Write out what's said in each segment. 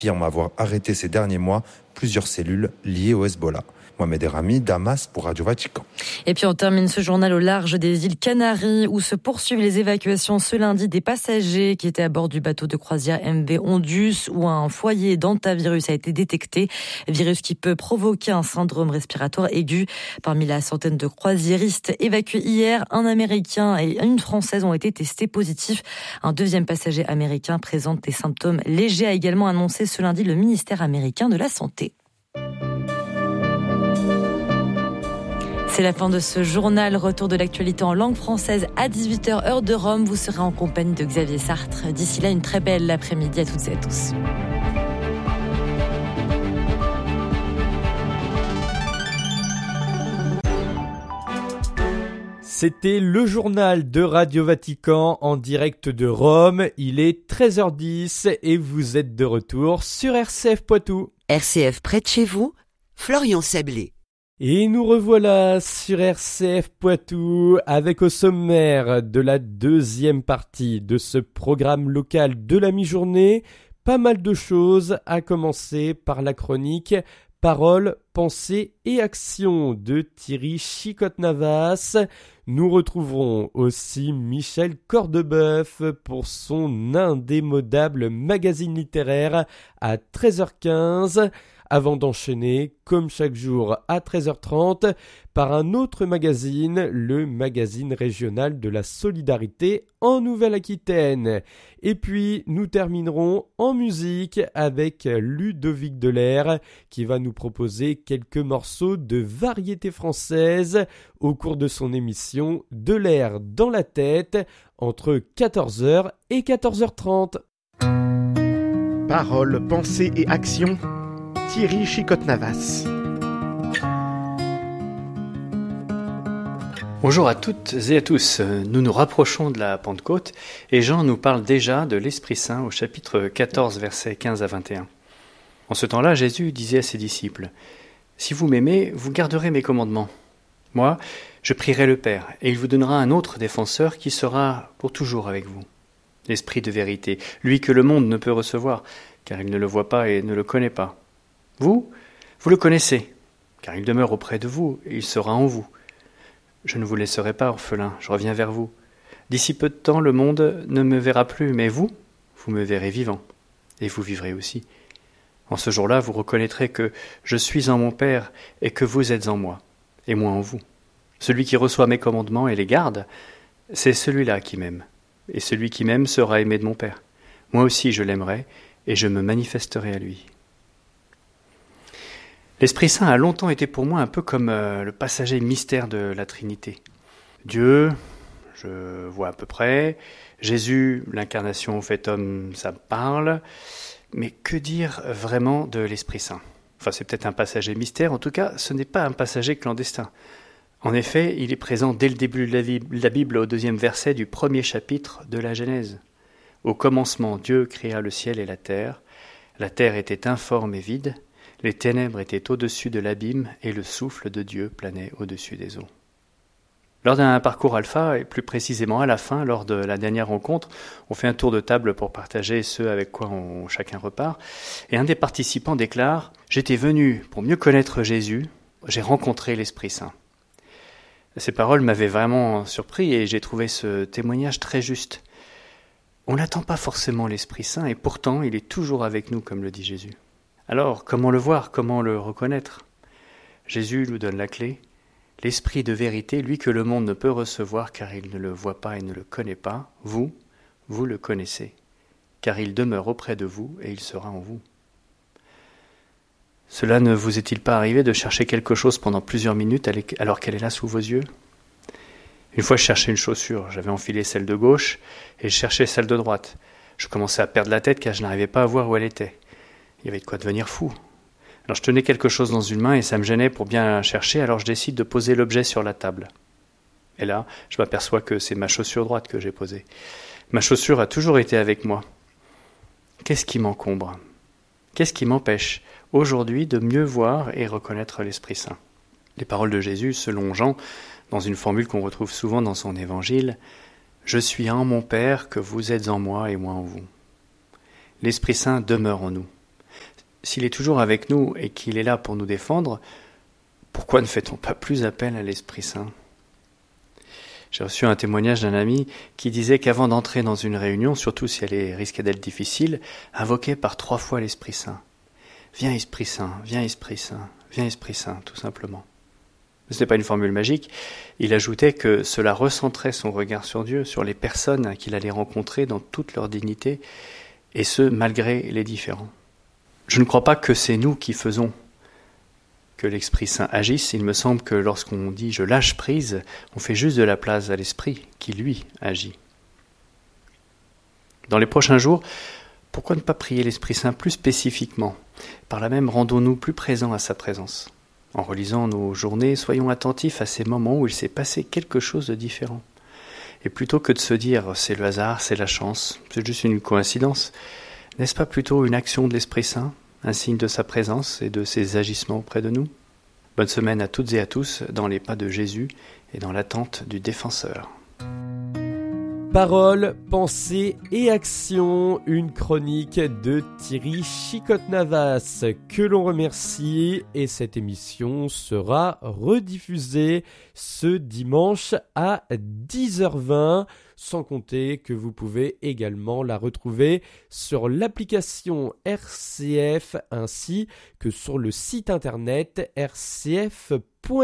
affirme avoir arrêté ces derniers mois plusieurs cellules liées au Hezbollah. Mohamed Erami, Damas pour Radio Vatican. Et puis on termine ce journal au large des îles Canaries où se poursuivent les évacuations ce lundi des passagers qui étaient à bord du bateau de croisière MV Ondus où un foyer d'hantavirus a été détecté. Virus qui peut provoquer un syndrome respiratoire aigu. Parmi la centaine de croisiéristes évacués hier, un Américain et une Française ont été testés positifs. Un deuxième passager américain présente des symptômes légers, a également annoncé ce lundi le ministère américain de la Santé. C'est la fin de ce journal. Retour de l'actualité en langue française à 18h, heure de Rome. Vous serez en compagnie de Xavier Sartre. D'ici là, une très belle après-midi à toutes et à tous. C'était le journal de Radio Vatican en direct de Rome. Il est 13h10 et vous êtes de retour sur RCF Poitou. RCF près de chez vous, Florian Sablé. Et nous revoilà sur RCF Poitou avec au sommaire de la deuxième partie de ce programme local de la mi-journée, pas mal de choses, à commencer par la chronique Paroles, pensées et actions de Thierry Chicotte-Navas. Nous retrouverons aussi Michel Cordebeuf pour son indémodable magazine littéraire à 13h15. Avant d'enchaîner, comme chaque jour à 13h30, par un autre magazine, le magazine régional de la solidarité en Nouvelle-Aquitaine. Et puis, nous terminerons en musique avec Ludovic Delair, qui va nous proposer quelques morceaux de variété française au cours de son émission Delair dans la tête, entre 14h et 14h30. Paroles, pensées et actions, Thierry Chicotte-Navas. Bonjour à toutes et à tous. Nous nous rapprochons de la Pentecôte et Jean nous parle déjà de l'Esprit Saint au chapitre 14, versets 15 à 21. En ce temps-là, Jésus disait à ses disciples : « Si vous m'aimez, vous garderez mes commandements. Moi, je prierai le Père, et il vous donnera un autre défenseur qui sera pour toujours avec vous. L'Esprit de vérité, lui que le monde ne peut recevoir, car il ne le voit pas et ne le connaît pas. Vous le connaissez, car il demeure auprès de vous et il sera en vous. Je ne vous laisserai pas orphelin, je reviens vers vous. D'ici peu de temps, le monde ne me verra plus, mais vous me verrez vivant, et vous vivrez aussi. En ce jour-là, vous reconnaîtrez que je suis en mon Père et que vous êtes en moi, et moi en vous. Celui qui reçoit mes commandements et les garde, c'est celui-là qui m'aime. Et celui qui m'aime sera aimé de mon Père. Moi aussi je l'aimerai, et je me manifesterai à lui. » L'Esprit Saint a longtemps été pour moi un peu comme le passager mystère de la Trinité. Dieu, je vois à peu près. Jésus, l'incarnation fait homme, ça me parle. Mais que dire vraiment de l'Esprit Saint ? Enfin, c'est peut-être un passager mystère. En tout cas, ce n'est pas un passager clandestin. En effet, il est présent dès le début de la Bible, au 2e verset du 1er chapitre de la Genèse. Au commencement, Dieu créa le ciel et la terre. La terre était informe et vide. Les ténèbres étaient au-dessus de l'abîme et le souffle de Dieu planait au-dessus des eaux. Lors d'un parcours alpha, et plus précisément à la fin, lors de la dernière rencontre, on fait un tour de table pour partager ce avec quoi chacun repart. Et un des participants déclare « J'étais venu pour mieux connaître Jésus, j'ai rencontré l'Esprit Saint ». Ces paroles m'avaient vraiment surpris et j'ai trouvé ce témoignage très juste. On n'attend pas forcément l'Esprit Saint et pourtant il est toujours avec nous, comme le dit Jésus. Alors, comment le voir, comment le reconnaître ? Jésus nous donne la clé. L'Esprit de vérité, lui que le monde ne peut recevoir car il ne le voit pas et ne le connaît pas, vous le connaissez, car il demeure auprès de vous et il sera en vous. Cela ne vous est-il pas arrivé de chercher quelque chose pendant plusieurs minutes alors qu'elle est là sous vos yeux ? Une fois, je cherchais une chaussure. J'avais enfilé celle de gauche et je cherchais celle de droite. Je commençais à perdre la tête car je n'arrivais pas à voir où elle était. Il y avait de quoi devenir fou. Alors je tenais quelque chose dans une main et ça me gênait pour bien chercher, alors je décide de poser l'objet sur la table. Et là, je m'aperçois que c'est ma chaussure droite que j'ai posée. Ma chaussure a toujours été avec moi. Qu'est-ce qui m'encombre ? Qu'est-ce qui m'empêche aujourd'hui de mieux voir et reconnaître l'Esprit Saint ? Les paroles de Jésus, selon Jean, dans une formule qu'on retrouve souvent dans son évangile, « Je suis en mon Père, que vous êtes en moi et moi en vous ». L'Esprit Saint demeure en nous. s'il est toujours avec nous et qu'il est là pour nous défendre, pourquoi ne fait-on pas plus appel à l'Esprit Saint ? J'ai reçu un témoignage d'un ami qui disait qu'avant d'entrer dans une réunion, surtout si elle risquait d'être difficile, invoquait par 3 fois l'Esprit Saint. Viens Esprit Saint, viens Esprit Saint, viens Esprit Saint, tout simplement. Ce n'est pas une formule magique. Il ajoutait que cela recentrait son regard sur Dieu, sur les personnes qu'il allait rencontrer dans toute leur dignité, et ce, malgré les différends. Je ne crois pas que c'est nous qui faisons que l'Esprit Saint agisse. Il me semble que lorsqu'on dit « je lâche prise », on fait juste de la place à l'Esprit qui, lui, agit. Dans les prochains jours, pourquoi ne pas prier l'Esprit Saint plus spécifiquement ? Par là même, rendons-nous plus présents à sa présence. En relisant nos journées, soyons attentifs à ces moments où il s'est passé quelque chose de différent. Et plutôt que de se dire « c'est le hasard, c'est la chance, c'est juste une coïncidence », n'est-ce pas plutôt une action de l'Esprit Saint, un signe de sa présence et de ses agissements auprès de nous ? Bonne semaine à toutes et à tous dans les pas de Jésus et dans l'attente du Défenseur. Paroles, pensées et actions, une chronique de Thierry Chicotte-Navas que l'on remercie, et cette émission sera rediffusée ce dimanche à 10h20, sans compter que vous pouvez également la retrouver sur l'application RCF ainsi que sur le site internet rcf.fr.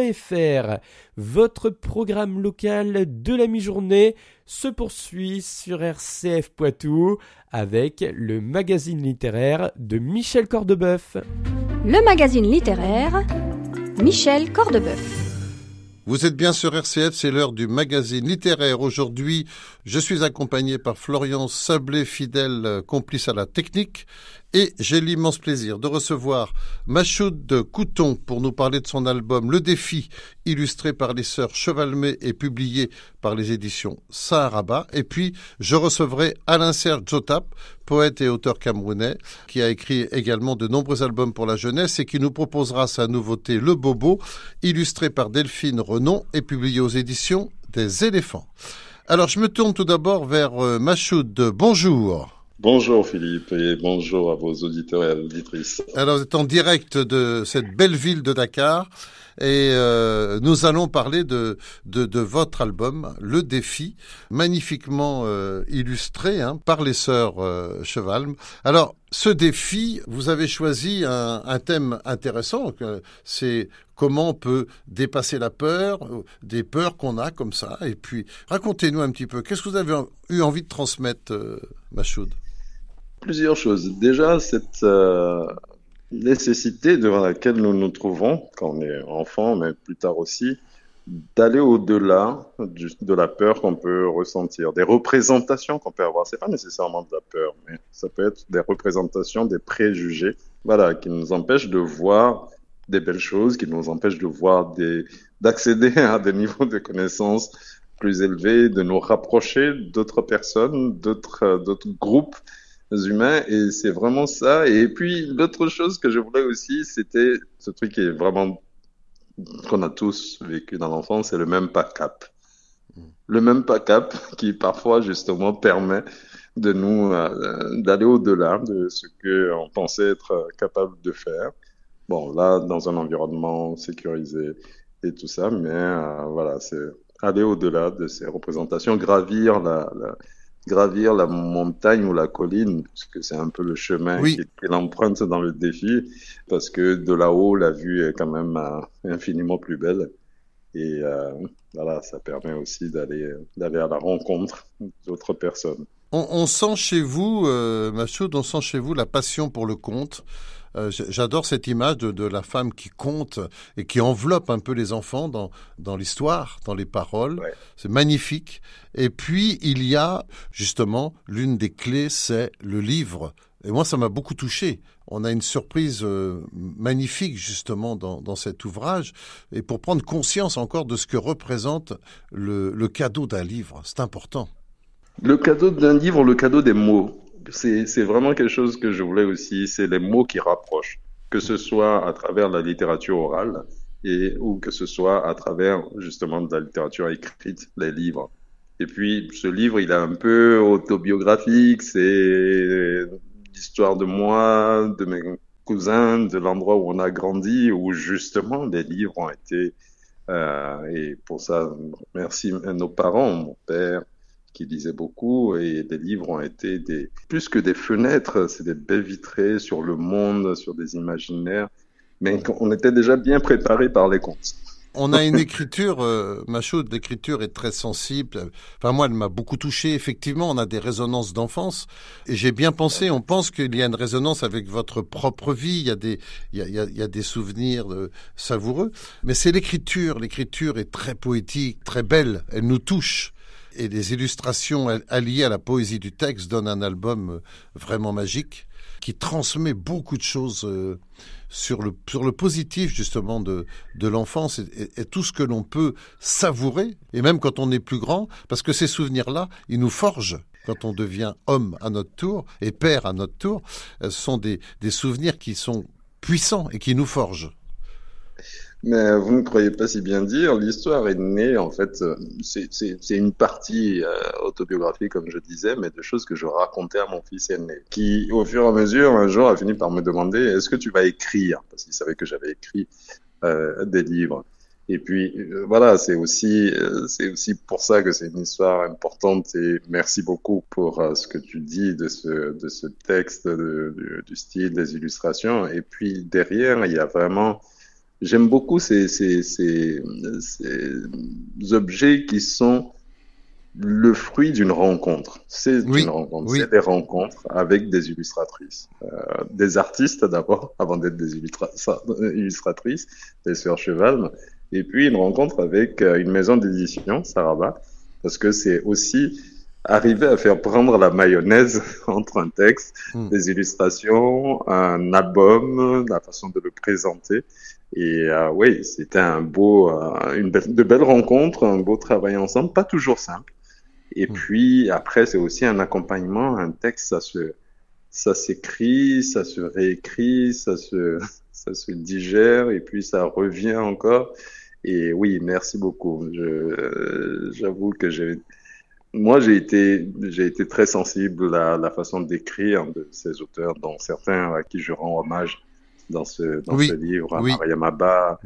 Votre programme local de la mi-journée se poursuit sur RCF Poitou avec le magazine littéraire de Michel Cordebeuf. Le magazine littéraire, Michel Cordebeuf. Vous êtes bien sur RCF, c'est l'heure du magazine littéraire. Aujourd'hui, je suis accompagné par Florian Sablé, fidèle complice à la technique. Et j'ai l'immense plaisir de recevoir Machoud Couton pour nous parler de son album Le Défi, illustré par les sœurs Chevalmé et publié par les éditions Saharaba. Et puis, je recevrai Alain-Serge Jotap, poète et auteur camerounais, qui a écrit également de nombreux albums pour la jeunesse et qui nous proposera sa nouveauté Le Bobo, illustré par Delphine Renon et publié aux éditions des Éléphants. Alors, je me tourne tout d'abord vers Machoud. Bonjour. Bonjour Philippe et bonjour à vos auditeurs et auditrices. Alors vous êtes en direct de cette belle ville de Dakar et nous allons parler de votre album Le Défi, magnifiquement illustré par les sœurs Chevalme. Alors ce défi, vous avez choisi un thème intéressant, c'est comment on peut dépasser la peur, des peurs qu'on a comme ça. Et puis racontez-nous un petit peu, qu'est-ce que vous avez eu envie de transmettre, Machoud ? Plusieurs choses. Déjà, cette nécessité devant laquelle nous nous trouvons quand on est enfant, mais plus tard aussi, d'aller au-delà de la peur qu'on peut ressentir, des représentations qu'on peut avoir. C'est pas nécessairement de la peur, mais ça peut être des représentations, des préjugés, voilà, qui nous empêchent de voir des belles choses, qui nous empêchent de voir d'accéder à des niveaux de connaissances plus élevés, de nous rapprocher d'autres personnes, d'autres groupes humains, et c'est vraiment ça. Et puis l'autre chose que je voulais aussi, c'était ce truc qui est vraiment qu'on a tous vécu dans l'enfance, c'est le même pas cap. Le même pas cap qui parfois justement permet de nous d'aller au-delà de ce que on pensait être capable de faire. Bon, là dans un environnement sécurisé et tout ça, mais voilà, c'est aller au-delà de ces représentations, gravir la montagne ou la colline, puisque c'est un peu le chemin qu'il emprunte dans le défi, parce que de là-haut, la vue est quand même infiniment plus belle. Et voilà, ça permet aussi d'aller à la rencontre d'autres personnes. On sent chez vous, Machoud, on sent chez vous la passion pour le conte. J'adore cette image de la femme qui conte et qui enveloppe un peu les enfants dans l'histoire, dans les paroles. Ouais. C'est magnifique. Et puis, il y a justement, l'une des clés, c'est le livre. Et moi, ça m'a beaucoup touché. On a une surprise magnifique justement dans cet ouvrage. Et pour prendre conscience encore de ce que représente le cadeau d'un livre, c'est important. Le cadeau d'un livre, le cadeau des mots. C'est vraiment quelque chose que je voulais aussi, c'est les mots qui rapprochent, que ce soit à travers la littérature orale ou que ce soit à travers justement de la littérature écrite, les livres. Et puis ce livre, il est un peu autobiographique, c'est l'histoire de moi, de cousin de l'endroit où on a grandi, où justement les livres ont été, et pour ça, merci à nos parents, mon père qui lisait beaucoup, et les livres ont été plus que des fenêtres, c'est des baies vitrées sur le monde, sur des imaginaires, mais on était déjà bien préparés par les contes. On a une écriture, Machoud, l'écriture est très sensible. Enfin, moi, elle m'a beaucoup touché. Effectivement, on a des résonances d'enfance. Et j'ai bien pensé, on pense qu'il y a une résonance avec votre propre vie. Il y a des souvenirs savoureux. Mais c'est l'écriture. L'écriture est très poétique, très belle. Elle nous touche. Et les illustrations alliées à la poésie du texte donnent un album vraiment magique qui transmet beaucoup de choses sur le positif justement de l'enfance et tout ce que l'on peut savourer, et même quand on est plus grand, parce que ces souvenirs-là, ils nous forgent. Quand on devient homme à notre tour et père à notre tour, ce sont des souvenirs qui sont puissants et qui nous forgent. Mais vous ne croyez pas si bien dire, l'histoire est née, en fait, c'est une partie autobiographique, comme je disais, mais de choses que je racontais à mon fils aîné, qui, au fur et à mesure, un jour, a fini par me demander, est-ce que tu vas écrire? Parce qu'il savait que j'avais écrit des livres. Et puis, voilà, c'est aussi pour ça que c'est une histoire importante, et merci beaucoup pour ce que tu dis de ce texte, du style, des illustrations. Et puis, derrière, il y a vraiment... J'aime beaucoup ces objets qui sont le fruit d'une rencontre. C'est une rencontre. Oui. C'est des rencontres avec des illustratrices. Des artistes d'abord, avant d'être des illustratrices, des sœurs Chevalme. Et puis une rencontre avec une maison d'édition, Saraba, parce que c'est aussi arriver à faire prendre la mayonnaise entre un texte, des illustrations, un album, la façon de le présenter. Et oui, c'était de belles rencontres, un beau travail ensemble, pas toujours simple. Et puis après, c'est aussi un accompagnement, un texte, ça s'écrit, ça se réécrit, ça se digère, et puis ça revient encore. Et oui, merci beaucoup. J'avoue que j'ai été très sensible à la façon d'écrire de ces auteurs, dont certains à qui je rends hommage dans ce livre, Mariam Abba,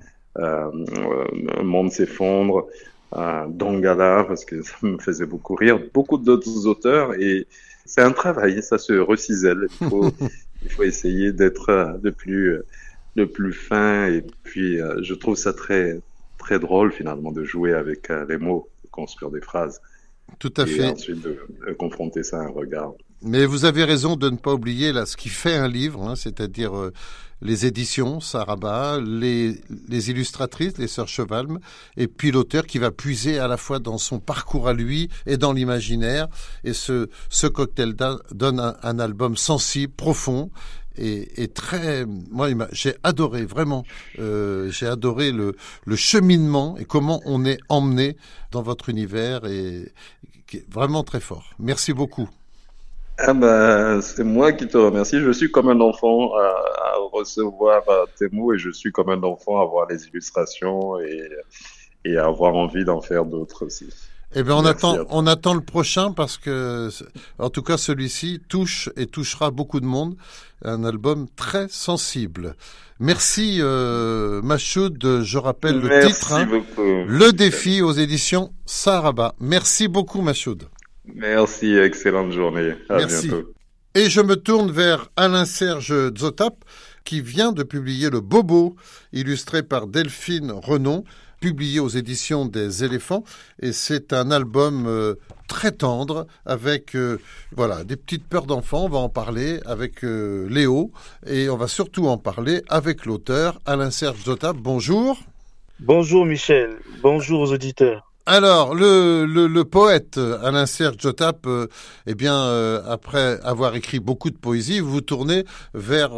Monde s'effondre, Dongala, parce que ça me faisait beaucoup rire, beaucoup d'autres auteurs, et c'est un travail, ça se recisèle. Il faut essayer d'être le plus fin, et puis je trouve ça très, très drôle finalement de jouer avec les mots, de construire des phrases. Tout à fait. Et ensuite de confronter ça à un regard. Mais vous avez raison de ne pas oublier là ce qui fait un livre, c'est-à-dire les éditions, Saraba, les illustratrices, les sœurs Chevalme, et puis l'auteur qui va puiser à la fois dans son parcours à lui et dans l'imaginaire. Et ce cocktail donne un album sensible, profond. Et très, moi, j'ai adoré vraiment. J'ai adoré le cheminement et comment on est emmené dans votre univers, et qui est vraiment très fort. Merci beaucoup. Ah ben, c'est moi qui te remercie. Je suis comme un enfant à recevoir tes mots, et je suis comme un enfant à voir les illustrations et à avoir envie d'en faire d'autres aussi. Eh bien, on attend le prochain, parce que, en tout cas, celui-ci touche et touchera beaucoup de monde. Un album très sensible. Merci, Machoud. Je rappelle le titre. Merci beaucoup. Le défi aux éditions Saraba. Merci beaucoup, Machoud. Merci, excellente journée. À bientôt. Et je me tourne vers Alain-Serge Zotap, qui vient de publier Le Bobo, illustré par Delphine Renon, publié aux éditions des Éléphants, et c'est un album très tendre avec des petites peurs d'enfants. On va en parler avec Léo, et on va surtout en parler avec l'auteur Alain-Serge Zotap. Bonjour. Bonjour Michel, bonjour aux auditeurs. Alors, le poète Alain-Serge Zotap, après avoir écrit beaucoup de poésie, vous êtes tourné vers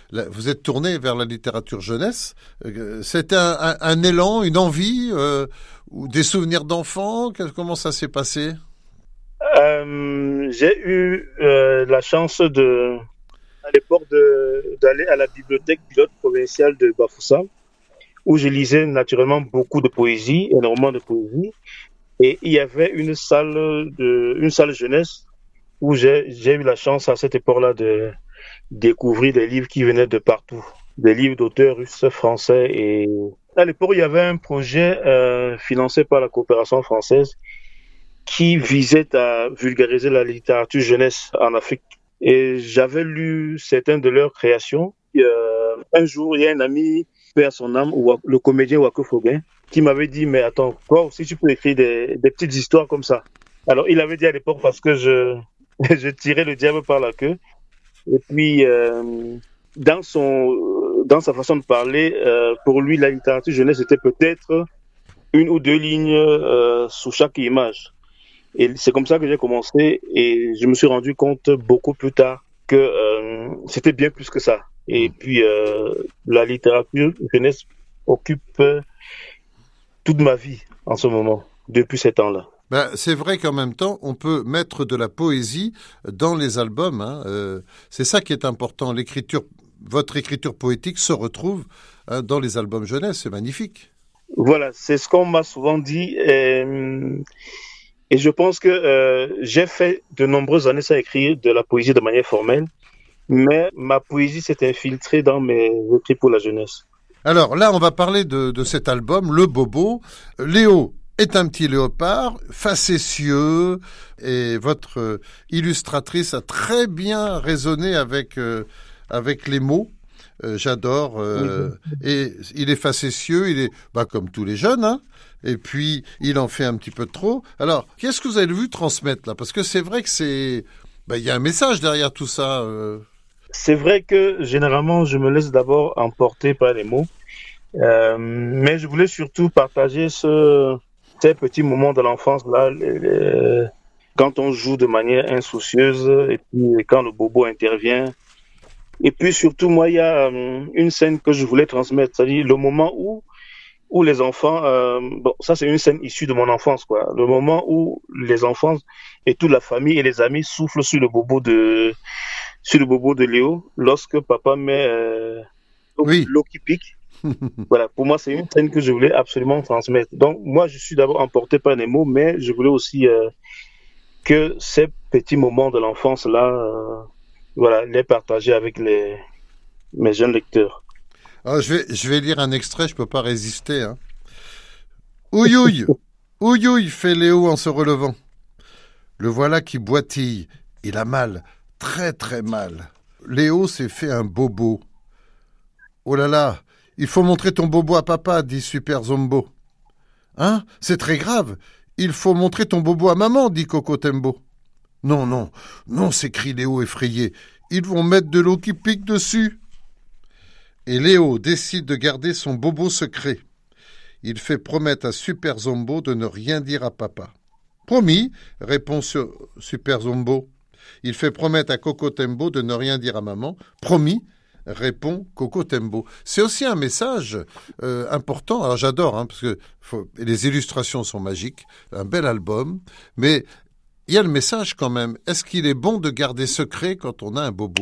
la littérature jeunesse. C'était un élan, une envie, ou des souvenirs d'enfants? Comment ça s'est passé? J'ai eu la chance à l'époque d'aller à la bibliothèque pilote provinciale de Bafoussam, où je lisais naturellement beaucoup de poésie, énormément de poésie, et il y avait une salle jeunesse où j'ai eu la chance à cette époque-là découvrir des livres qui venaient de partout, des livres d'auteurs russes, français. Et à l'époque, il y avait un projet financé par la coopération française qui visait à vulgariser la littérature jeunesse en Afrique. Et j'avais lu certaines de leurs créations. Un jour, il y a un ami, paix à son âme, le comédien Wakou Foguin, qui m'avait dit, mais attends, toi aussi tu peux écrire des petites histoires comme ça. Alors il avait dit à l'époque parce que je tirais le diable par la queue. Et puis dans sa façon de parler, pour lui la littérature jeunesse c'était peut-être 1 ou 2 lignes sous chaque image. Et c'est comme ça que j'ai commencé et je me suis rendu compte beaucoup plus tard que c'était bien plus que ça. Et puis la littérature jeunesse occupe toute ma vie en ce moment, depuis ces temps-là. C'est vrai qu'en même temps, on peut mettre de la poésie dans les albums. C'est ça qui est important. Votre écriture poétique se retrouve dans les albums jeunesse. C'est magnifique. Voilà, c'est ce qu'on m'a souvent dit. Et je pense que j'ai fait de nombreuses années à écrire de la poésie de manière formelle. Mais ma poésie s'est infiltrée dans mes écrits pour la jeunesse. Alors là, on va parler de cet album, Le Bobo. Léo est un petit léopard, facétieux, et votre illustratrice a très bien raisonné avec les mots. J'adore. Et il est facétieux, il est comme tous les jeunes, hein. Et puis, il en fait un petit peu trop. Alors, qu'est-ce que vous avez voulu transmettre là? Parce que c'est vrai que il y a un message derrière tout ça. C'est vrai que généralement, je me laisse d'abord emporter par les mots. Mais je voulais surtout partager ces petits moments de l'enfance là, quand on joue de manière insoucieuse et puis quand le bobo intervient. Et puis surtout, moi, il y a une scène que je voulais transmettre, c'est-à-dire le moment où les enfants, ça c'est une scène issue de mon enfance, quoi. Le moment où les enfants et toute la famille et les amis soufflent sur le bobo de Léo lorsque papa met l'eau qui pique. Voilà, pour moi, c'est une scène que je voulais absolument transmettre. Donc, moi, je suis d'abord emporté par les mots, mais je voulais aussi que ces petits moments de l'enfance-là, les partager avec mes jeunes lecteurs. Alors, je vais lire un extrait, je peux pas résister. Hein. Ouïouille, ouïouille, fait Léo en se relevant. Le voilà qui boitille. Il a mal, très très mal. Léo s'est fait un bobo. Oh là là, il faut montrer ton bobo à papa, dit Super Zombo. Hein, c'est très grave. Il faut montrer ton bobo à maman, dit Coco Tembo. Non, non, non, s'écrie Léo effrayé. Ils vont mettre de l'eau qui pique dessus. Et Léo décide de garder son bobo secret. Il fait promettre à Super Zombo de ne rien dire à papa. Promis, répond Super Zombo. Il fait promettre à Coco Tembo de ne rien dire à maman. Promis, répond Coco Tembo. C'est aussi un message important. Alors j'adore, parce que les illustrations sont magiques. Un bel album. Mais il y a le message quand même. Est-ce qu'il est bon de garder secret quand on a un bobo ?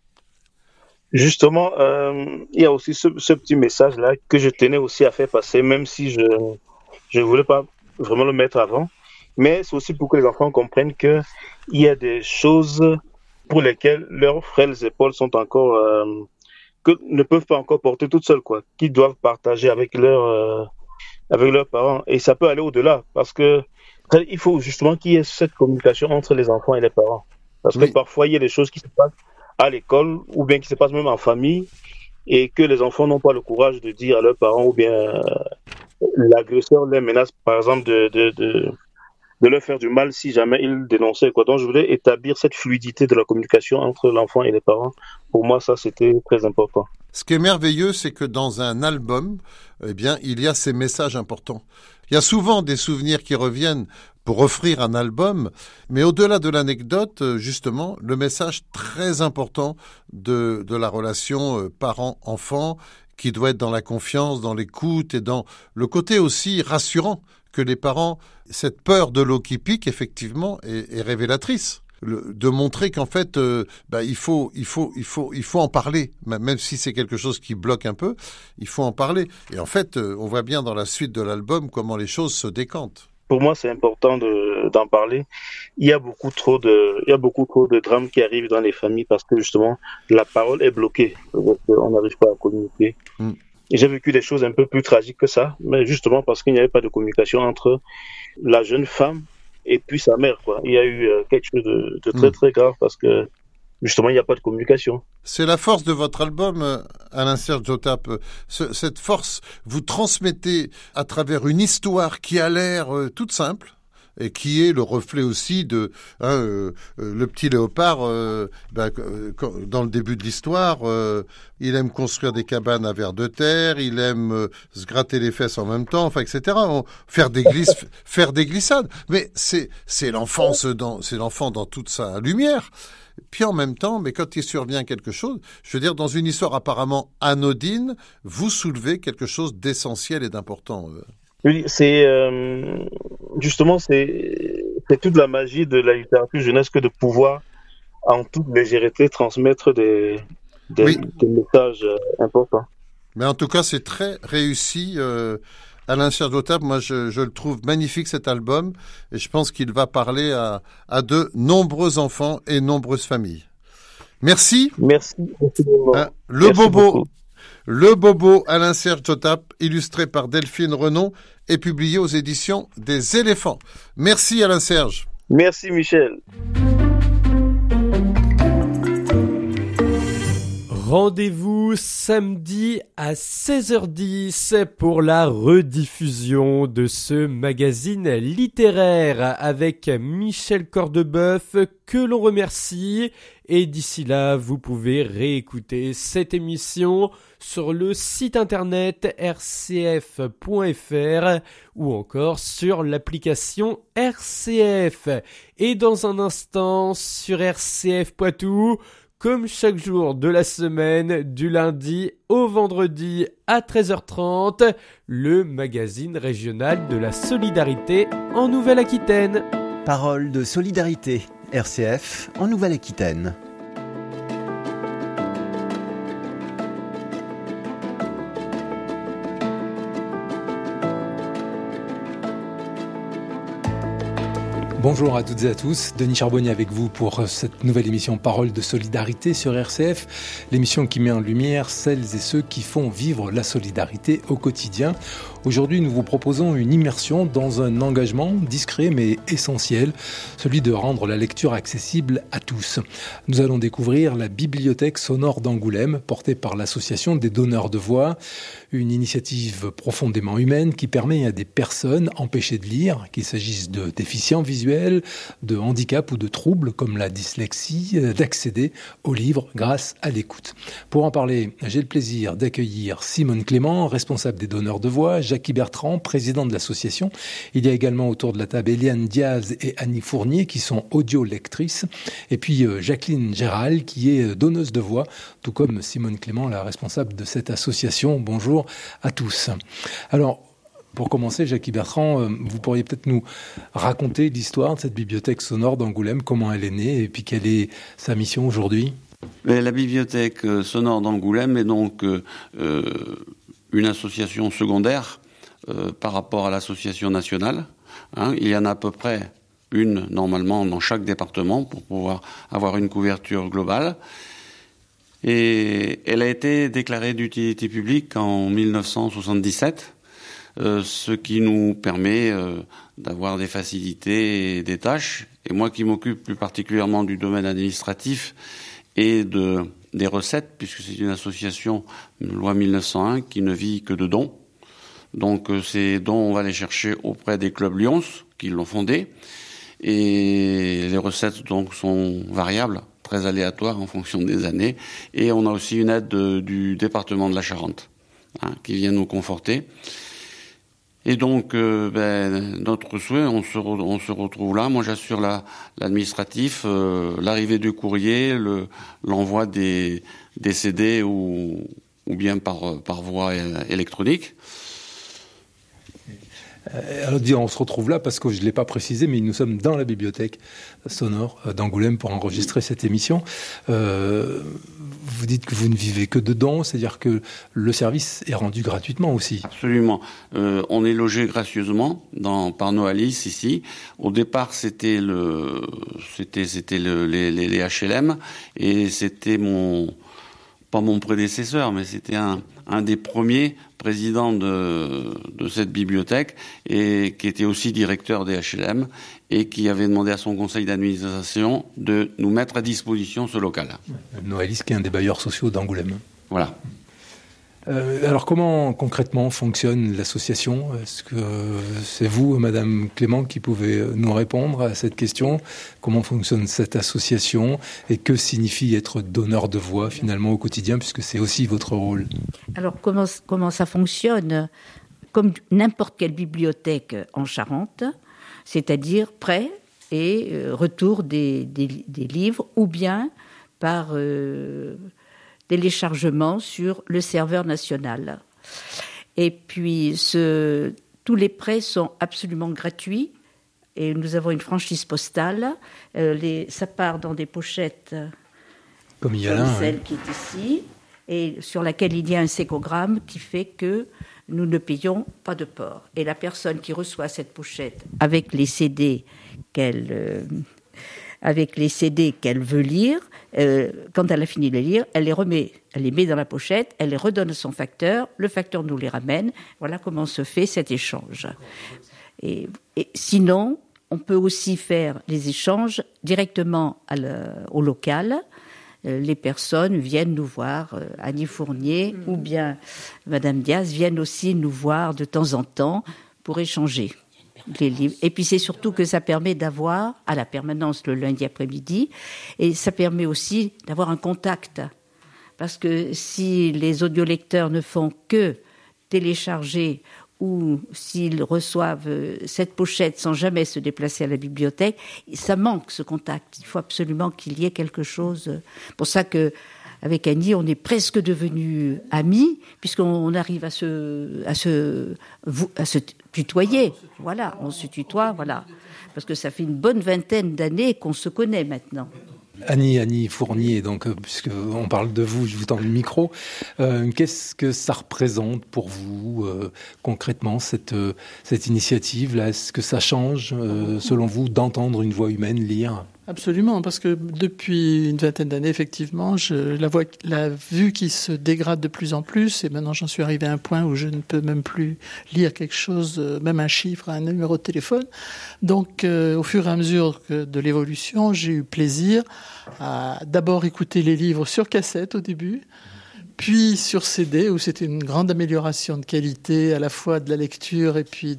Justement, il y a aussi ce petit message-là que je tenais aussi à faire passer, même si je ne voulais pas vraiment le mettre avant. Mais c'est aussi pour que les enfants comprennent qu'il y a des choses pour lesquelles leurs frêles épaules sont encore que ne peuvent pas encore porter toutes seules, quoi, qu'ils doivent partager avec leurs parents. Et ça peut aller au-delà, parce que il faut justement qu'il y ait cette communication entre les enfants et les parents. Parce que parfois, il y a des choses qui se passent à l'école, ou bien qui se passent même en famille, et que les enfants n'ont pas le courage de dire à leurs parents, ou bien l'agresseur les menace, par exemple, de leur faire du mal si jamais ils dénonçaient, quoi. Donc, je voulais établir cette fluidité de la communication entre l'enfant et les parents. Pour moi, ça, c'était très important. Ce qui est merveilleux, c'est que dans un album, il y a ces messages importants. Il y a souvent des souvenirs qui reviennent pour offrir un album, mais au-delà de l'anecdote, justement, le message très important de la relation parent-enfant, qui doit être dans la confiance, dans l'écoute et dans le côté aussi rassurant que les parents, cette peur de l'eau qui pique, effectivement, est révélatrice. De montrer qu'en fait, il faut en parler, même si c'est quelque chose qui bloque un peu, il faut en parler. Et en fait, on voit bien dans la suite de l'album comment les choses se décantent. pour moi, c'est important d'en parler. Il y a beaucoup trop de drames qui arrivent dans les familles parce que justement, la parole est bloquée. On n'arrive pas à communiquer. Et j'ai vécu des choses un peu plus tragiques que ça, mais justement parce qu'il n'y avait pas de communication entre la jeune femme et puis sa mère, quoi. Il y a eu quelque chose de très très grave parce que justement il n'y a pas de communication. C'est la force de votre album, Alain-Serge Jotap. Cette force, vous transmettez à travers une histoire qui a l'air toute simple, et qui est le reflet aussi de le petit Léopard. Dans le début de l'histoire, il aime construire des cabanes à vers de terre, il aime se gratter les fesses en même temps, enfin, etc. Faire des glissades. Mais c'est l'enfant dans toute sa lumière. Puis en même temps, mais quand il survient quelque chose, je veux dire, dans une histoire apparemment anodine, vous soulevez quelque chose d'essentiel et d'important. Oui, c'est justement c'est toute la magie de la littérature jeunesse que de pouvoir en toute légèreté transmettre des messages importants. Mais en tout cas, c'est très réussi. Alain-Serge Jotap, moi je le trouve magnifique cet album et je pense qu'il va parler à de nombreux enfants et nombreuses familles. Merci. Merci. Le Bobo, Alain-Serge Jotap, illustré par Delphine Renon, est publié aux éditions des Éléphants. Merci Alain-Serge. Merci Michel. Rendez-vous samedi à 16h10 pour la rediffusion de ce magazine littéraire avec Michel Cordebeuf, que l'on remercie. Et d'ici là, vous pouvez réécouter cette émission sur le site internet rcf.fr ou encore sur l'application RCF. Et dans un instant, sur RCF Poitou, comme chaque jour de la semaine, du lundi au vendredi à 13h30, le magazine régional de la solidarité en Nouvelle-Aquitaine. Parole de solidarité, RCF en Nouvelle-Aquitaine. Bonjour à toutes et à tous, Denis Charbonnier avec vous pour cette nouvelle émission Parole de solidarité sur RCF, l'émission qui met en lumière celles et ceux qui font vivre la solidarité au quotidien. Aujourd'hui, nous vous proposons une immersion dans un engagement discret mais essentiel, celui de rendre la lecture accessible à tous. Nous allons découvrir la bibliothèque sonore d'Angoulême, portée par l'association des donneurs de voix, une initiative profondément humaine qui permet à des personnes empêchées de lire, qu'il s'agisse de déficients visuels, de handicap ou de troubles comme la dyslexie, d'accéder aux livres grâce à l'écoute. Pour en parler, j'ai le plaisir d'accueillir Simone Clément, responsable des donneurs de voix, Jackie Bertrand, président de l'association. Il y a également autour de la table Eliane Diaz et Annie Fournier qui sont audio-lectrices. Et puis Jacqueline Gérald qui est donneuse de voix, tout comme Simone Clément, la responsable de cette association. Bonjour à tous. Alors, pour commencer, Jackie Bertrand, vous pourriez peut-être nous raconter l'histoire de cette bibliothèque sonore d'Angoulême, comment elle est née et puis quelle est sa mission aujourd'hui ? La bibliothèque sonore d'Angoulême est donc une association secondaire par rapport à l'association nationale. Il y en a à peu près une normalement dans chaque département pour pouvoir avoir une couverture globale. Et elle a été déclarée d'utilité publique en 1977, ce qui nous permet d'avoir des facilités et des tâches. Et moi qui m'occupe plus particulièrement du domaine administratif et des recettes, puisque c'est une association, une loi 1901, qui ne vit que de dons. Donc ces dons, on va les chercher auprès des clubs Lyons, qui l'ont fondé. Et les recettes donc sont variables, très aléatoires en fonction des années. Et on a aussi une aide du département de la Charente, qui vient nous conforter. Et donc, notre souhait, on se retrouve là. Moi, j'assure l'administratif, l'arrivée du courrier, l'envoi des CD ou bien par voie électronique. Alors, on se retrouve là parce que je ne l'ai pas précisé, mais nous sommes dans la bibliothèque sonore d'Angoulême pour enregistrer cette émission. Vous dites que vous ne vivez que dedans, c'est-à-dire que le service est rendu gratuitement aussi. Absolument. On est logé gracieusement par Noalis ici. Au départ, c'était les HLM et c'était pas mon prédécesseur, mais c'était un des premiers présidents de cette bibliothèque et qui était aussi directeur des HLM et qui avait demandé à son conseil d'administration de nous mettre à disposition ce local. Noalis, qui est un des bailleurs sociaux d'Angoulême. Voilà. Alors comment concrètement fonctionne l'association ? Est-ce que c'est vous, Madame Clément, qui pouvez nous répondre à cette question ? Comment fonctionne cette association et que signifie être donneur de voix finalement au quotidien, puisque c'est aussi votre rôle ? Alors comment ça fonctionne ? Comme n'importe quelle bibliothèque en Charente, c'est-à-dire prêt et retour des livres, ou bien par téléchargement sur le serveur national. Et puis, tous les prêts sont absolument gratuits et nous avons une franchise postale. Ça part dans des pochettes comme il y a là, celle qui est ici, et sur laquelle il y a un sécogramme qui fait que nous ne payons pas de port. Et la personne qui reçoit cette pochette avec les CD qu'elle veut lire, quand elle a fini de les lire, elle les met dans la pochette, elle les redonne à son facteur, le facteur nous les ramène. Voilà comment se fait cet échange. Et sinon, on peut aussi faire les échanges directement au local. Les personnes viennent nous voir, Annie Fournier ou bien Madame Diaz viennent aussi nous voir de temps en temps pour échanger les livres. Et puis c'est surtout que ça permet d'avoir à la permanence le lundi après-midi, et ça permet aussi d'avoir un contact. Parce que si les audiolecteurs ne font que télécharger ou s'ils reçoivent cette pochette sans jamais se déplacer à la bibliothèque, ça manque ce contact. Il faut absolument qu'il y ait quelque chose. Pour ça que avec Annie, on est presque devenus amis, puisqu'on arrive à se tutoyer. Voilà, on se tutoie, voilà. Parce que ça fait une bonne vingtaine d'années qu'on se connaît maintenant. Annie Fournier, donc, puisqu'on parle de vous, je vous tends le micro. Qu'est-ce que ça représente pour vous, concrètement, cette initiative-là ? Est-ce que ça change, selon vous, d'entendre une voix humaine lire ? Absolument, parce que depuis une vingtaine d'années, effectivement, la vue qui se dégrade de plus en plus, et maintenant j'en suis arrivé à un point où je ne peux même plus lire quelque chose, même un chiffre, un numéro de téléphone. Donc, au fur et à mesure de l'évolution, j'ai eu plaisir à d'abord écouter les livres sur cassette au début, puis sur CD, où c'était une grande amélioration de qualité, à la fois de la lecture et puis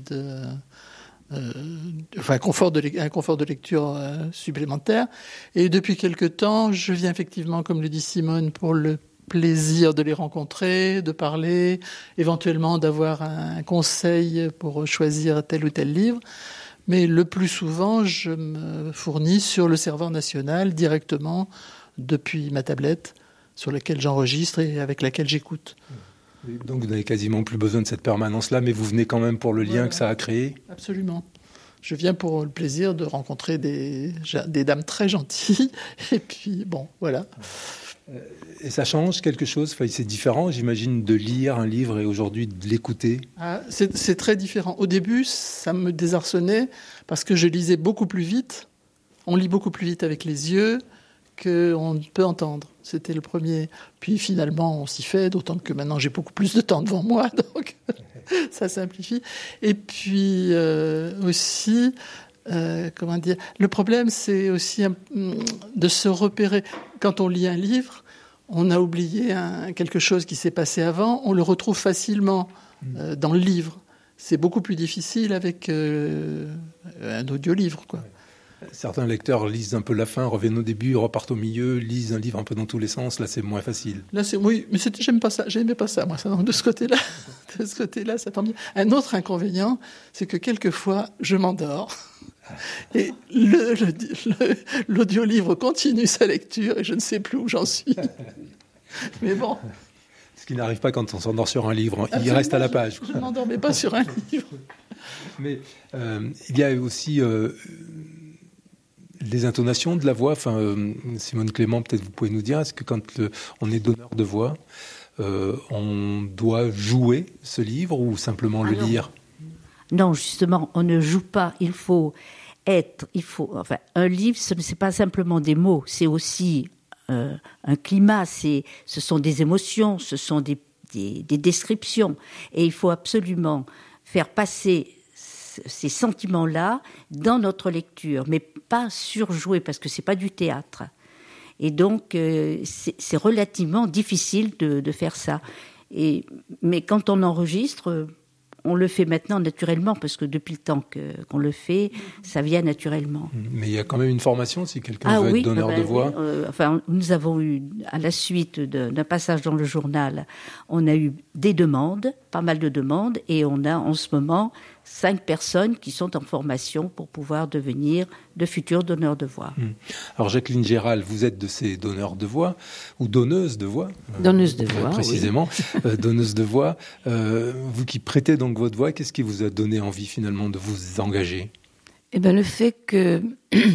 un confort de lecture supplémentaire. Et depuis quelque temps, je viens effectivement, comme le dit Simone, pour le plaisir de les rencontrer, de parler, éventuellement d'avoir un conseil pour choisir tel ou tel livre. Mais le plus souvent, je me fournis sur le serveur national directement depuis ma tablette sur laquelle j'enregistre et avec laquelle j'écoute. Donc vous n'avez quasiment plus besoin de cette permanence-là, mais vous venez quand même pour le lien que ça a créé ? Absolument. Je viens pour le plaisir de rencontrer des dames très gentilles. Et puis, bon, voilà. Et ça change quelque chose ? Enfin, c'est différent, j'imagine, de lire un livre et aujourd'hui de l'écouter. C'est très différent. Au début, ça me désarçonnait parce que je lisais beaucoup plus vite. On lit beaucoup plus vite avec les yeux qu'on peut entendre. C'était le premier. Puis finalement, on s'y fait, d'autant que maintenant j'ai beaucoup plus de temps devant moi, donc ça simplifie. Et puis aussi, le problème, c'est aussi de se repérer. Quand on lit un livre, on a oublié quelque chose qui s'est passé avant, on le retrouve facilement dans le livre. C'est beaucoup plus difficile avec un audiolivre, quoi. Certains lecteurs lisent un peu la fin, reviennent au début, repartent au milieu, lisent un livre un peu dans tous les sens. Là, c'est moins facile. Là, oui, mais j'aimais pas ça, moi. Donc, de ce côté-là, ça tombe bien. Un autre inconvénient, c'est que quelquefois, je m'endors. Et l'audiolivre continue sa lecture et je ne sais plus où j'en suis. Mais bon. Ce qui n'arrive pas quand on s'endort sur un livre. Il Absolument, reste à la page. Je ne m'endormais pas sur un livre. Mais il y a aussi les intonations de la voix. Simone Clément, peut-être vous pouvez nous dire, est-ce que quand on est donneur de voix, on doit jouer ce livre ou simplement le lire ? Non, justement, on ne joue pas. Un livre, ce n'est pas simplement des mots, c'est aussi un climat, ce sont des émotions, ce sont des descriptions. Et il faut absolument faire passer ces sentiments-là dans notre lecture, mais pas surjouer, parce que c'est pas du théâtre. Et donc, c'est relativement difficile de faire ça. Mais quand on enregistre, on le fait maintenant naturellement, parce que depuis le temps qu'on le fait, ça vient naturellement. Mais il y a quand même une formation, si quelqu'un veut être donneur de voix. Nous avons eu, à la suite d'un passage dans le journal, on a eu des demandes, pas mal de demandes, et on a en ce moment 5 personnes qui sont en formation pour pouvoir devenir de futurs donneurs de voix. Alors Jacqueline Géral, vous êtes de ces donneurs de voix, ou donneuses de voix. Donneuse de voix, précisément, oui. Donneuse de voix. Vous qui prêtez donc votre voix, qu'est-ce qui vous a donné envie finalement de vous engager ? Eh bien, le fait que,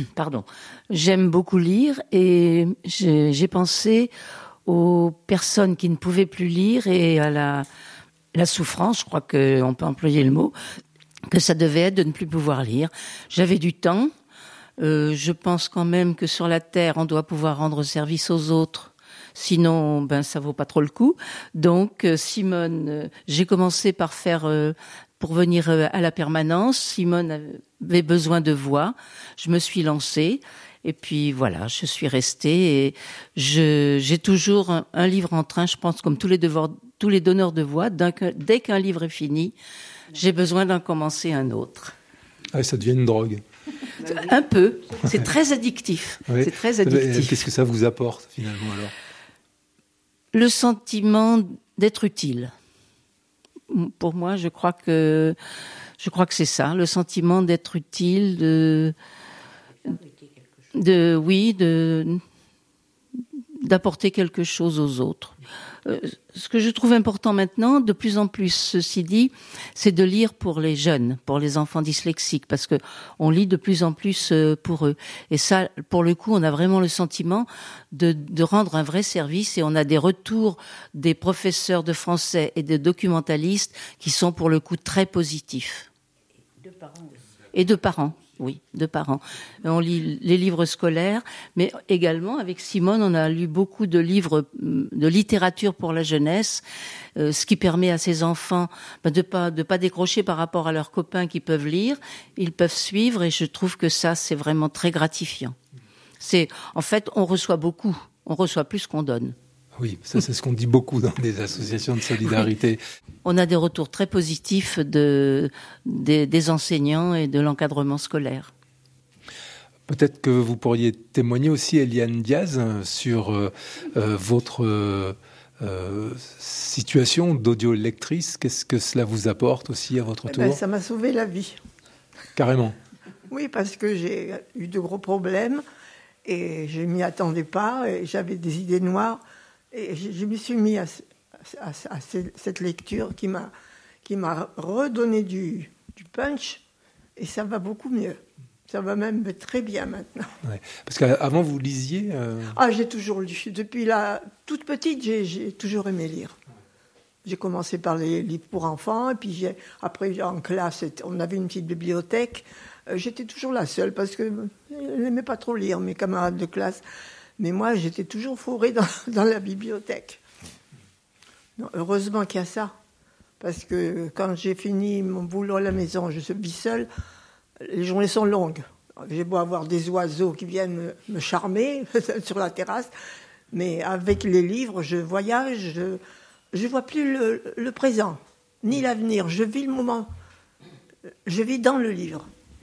j'aime beaucoup lire et j'ai pensé aux personnes qui ne pouvaient plus lire et à la souffrance, je crois qu'on peut employer le mot, que ça devait être de ne plus pouvoir lire. J'avais du temps. Je pense quand même que sur la Terre, on doit pouvoir rendre service aux autres. Sinon, ça vaut pas trop le coup. Donc, Simone, j'ai commencé par pour venir à la permanence. Simone avait besoin de voix. Je me suis lancée. Et puis voilà, je suis restée. Et j'ai toujours un livre en train, je pense, comme tous les donneurs de voix. Dès qu'un livre est fini, j'ai besoin d'en commencer un autre. Ah, ça devient une drogue. Un peu. C'est très addictif. Oui. C'est très addictif. Qu'est-ce que ça vous apporte finalement alors ? Le sentiment d'être utile. Pour moi, je crois que c'est ça, le sentiment d'être utile, d'apporter quelque chose aux autres. Ce que je trouve important maintenant, de plus en plus, ceci dit, c'est de lire pour les jeunes, pour les enfants dyslexiques, parce que on lit de plus en plus pour eux. Et ça, pour le coup, on a vraiment le sentiment de rendre un vrai service, et on a des retours des professeurs de français et des documentalistes qui sont pour le coup très positifs. Et de parents. Oui, de parents. On lit les livres scolaires, mais également, avec Simone, on a lu beaucoup de livres de littérature pour la jeunesse, ce qui permet à ces enfants de pas décrocher par rapport à leurs copains qui peuvent lire. Ils peuvent suivre, et je trouve que ça, c'est vraiment très gratifiant. En fait, on reçoit beaucoup. On reçoit plus qu'on donne. Oui, ça c'est ce qu'on dit beaucoup dans des associations de solidarité. On a des retours très positifs des enseignants et de l'encadrement scolaire. Peut-être que vous pourriez témoigner aussi, Eliane Diaz, sur votre situation d'audiolectrice. Qu'est-ce que cela vous apporte aussi à votre tour ? Ça m'a sauvé la vie. Carrément. Oui, parce que j'ai eu de gros problèmes et je ne m'y attendais pas. Et j'avais des idées noires. Et je me suis mis à cette lecture qui m'a redonné du punch, et ça va beaucoup mieux. Ça va même très bien maintenant. Ouais. Parce qu'avant, vous lisiez j'ai toujours lu. Depuis toute petite, j'ai toujours aimé lire. J'ai commencé par les livres pour enfants, et puis après, en classe, on avait une petite bibliothèque. J'étais toujours la seule, parce que je n'aimais pas trop lire, mes camarades de classe. Mais moi, j'étais toujours fourrée dans la bibliothèque. Non, heureusement qu'il y a ça. Parce que quand j'ai fini mon boulot à la maison, je vis seule, les journées sont longues. J'ai beau avoir des oiseaux qui viennent me charmer sur la terrasse, mais avec les livres, je voyage, je ne vois plus le présent, ni l'avenir. Je vis le moment. Je vis dans le livre.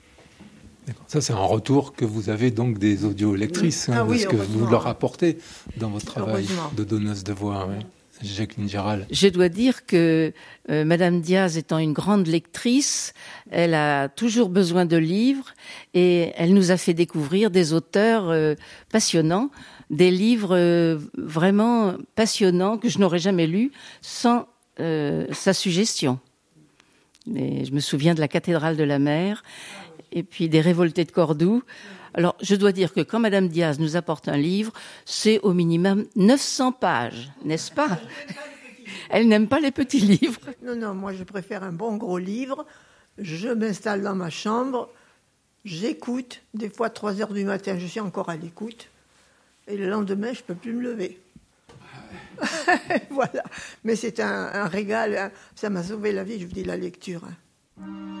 Ça, c'est un retour que vous avez donc des audiolectrices, de ce que vous leur apportez dans votre travail de donneuse de voix. Oui. Jacqueline Géral. Je dois dire que Madame Diaz étant une grande lectrice, elle a toujours besoin de livres, et elle nous a fait découvrir des auteurs passionnants. des livres vraiment passionnants que je n'aurais jamais lus sans sa suggestion. Et je me souviens de la cathédrale de la mer et puis des révoltés de Cordoue. Alors, je dois dire que quand Madame Diaz nous apporte un livre, c'est au minimum 900 pages, n'est-ce pas ? Elle n'aime pas les petits livres. Non, moi je préfère un bon gros livre. Je m'installe dans ma chambre, j'écoute. Des fois, 3 heures du matin, je suis encore à l'écoute. Et le lendemain, je ne peux plus me lever. Voilà. Mais c'est un régal. Ça m'a sauvé la vie, je vous dis, la lecture.